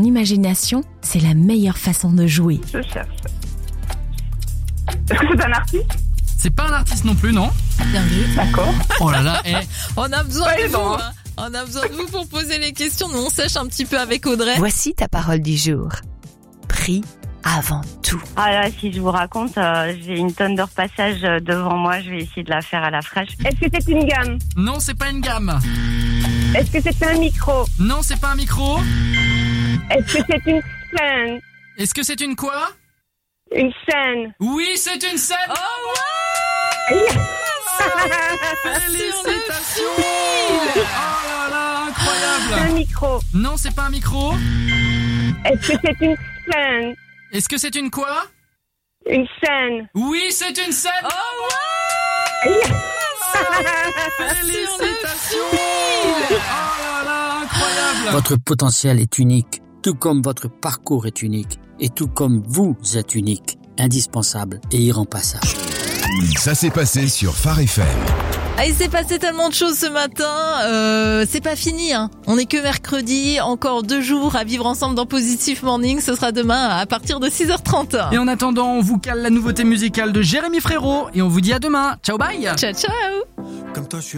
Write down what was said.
imagination, c'est la meilleure façon de jouer. Je cherche. Est-ce que c'est un artiste? C'est pas un artiste non plus, non? Bien vu. D'accord. Oh là là, On a besoin Ouais, de vous. bon. Hein. On a besoin de vous pour poser les questions. Nous, on sèche un petit peu avec Audrey. Voici ta parole du jour. Prie avant tout. Ah là, si je vous raconte, j'ai une tonne de repassage devant moi, je vais essayer de la faire à la fraîche. Est-ce que c'est une gamme? non, c'est pas une gamme. Est-ce que c'est un micro? Non, c'est pas un micro. Est-ce que c'est une scène? Est-ce que c'est une quoi? Une scène? Oui, c'est une scène. Oh Félicitations. Oh là là, incroyable. Un micro? Non, c'est pas un micro. Est-ce que c'est une scène? Est-ce que c'est une quoi? Une scène? Oui, c'est une scène. Félicitations. Oh là là, incroyable. Votre potentiel est unique, tout comme votre parcours est unique, et tout comme vous êtes unique, indispensable et irremplaçable. Ça s'est passé sur Phare FM. Ah, il s'est passé tellement de choses ce matin, c'est pas fini, hein. On est que mercredi, encore 2 jours à vivre ensemble dans Positive Morning, ce sera demain à partir de 6h30. Et en attendant, on vous cale la nouveauté musicale de Jérémy Frérot et on vous dit à demain. Ciao, bye. Ciao, ciao. Comme toi, je suis